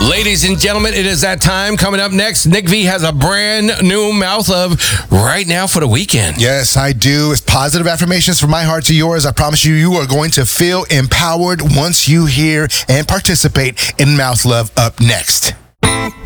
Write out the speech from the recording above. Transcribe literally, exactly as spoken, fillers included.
Ladies and gentlemen, it is that time. Coming up next, Nick V has a brand new mouth love right now for the weekend. Yes, I do. It's positive affirmations from my heart to yours. I promise you, you are going to feel empowered once you hear and participate in mouth love up next.